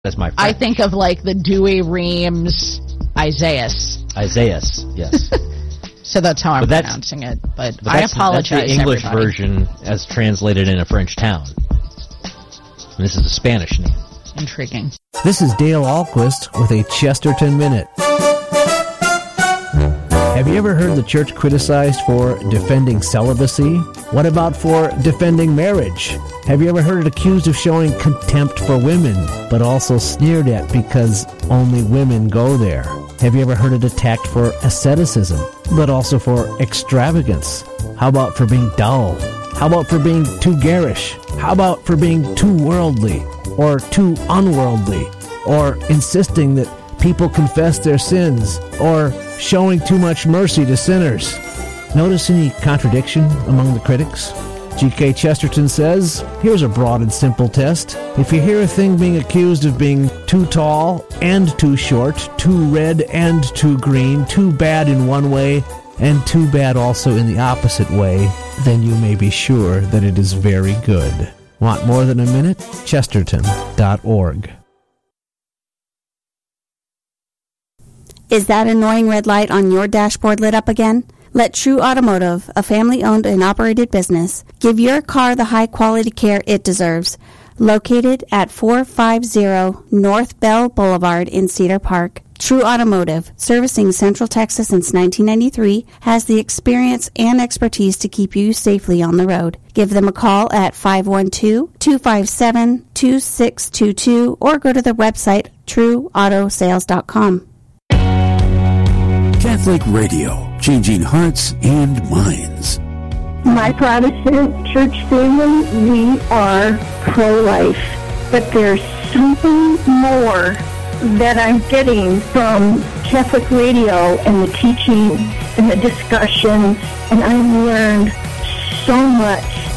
That's my French. I think of like the Dewey Reams Isaias. Isaias, yes. So that's how I'm pronouncing it. But I apologize, that's the English everybody. version as translated in a French town. And this is the Spanish name. Intriguing. This is Dale Ahlquist with a Chesterton Minute. Have you ever heard the church criticized for defending celibacy? What about for defending marriage? Have you ever heard it accused of showing contempt for women, but also sneered at because only women go there? Have you ever heard it attacked for asceticism, but also for extravagance? How about for being dull? How about for being too garish? How about for being too worldly or too unworldly? Or insisting that people confess their sins? Or showing too much mercy to sinners? Notice any contradiction among the critics? G.K. Chesterton says, here's a broad and simple test. If you hear a thing being accused of being too tall and too short, too red and too green, too bad in one way and too bad also in the opposite way, then you may be sure that it is very good. Want more than a minute? Chesterton.org. Is that annoying red light on your dashboard lit up again? Let True Automotive, a family-owned and operated business, give your car the high-quality care it deserves. Located at 450 North Bell Boulevard in Cedar Park, True Automotive, servicing Central Texas since 1993, has the experience and expertise to keep you safely on the road. Give them a call at 512-257-2622 or go to their website, trueautosales.com. Catholic Radio, changing hearts and minds. My Protestant church family, we are pro-life, but there's something more that I'm getting from Catholic Radio and the teaching and the discussions, and I learned so much